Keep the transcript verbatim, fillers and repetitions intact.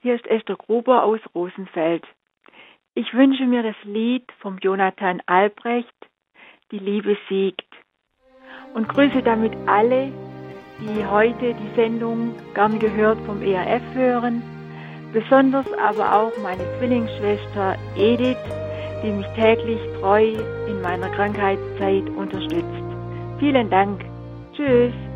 Hier ist Esther Gruber aus Rosenfeld. Ich wünsche mir das Lied vom Jonathan Albrecht, Die Liebe siegt. Und grüße damit alle, die heute die Sendung gern gehört vom E R F hören. Besonders aber auch meine Zwillingsschwester Edith, die mich täglich treu in meiner Krankheitszeit unterstützt. Vielen Dank. Tschüss.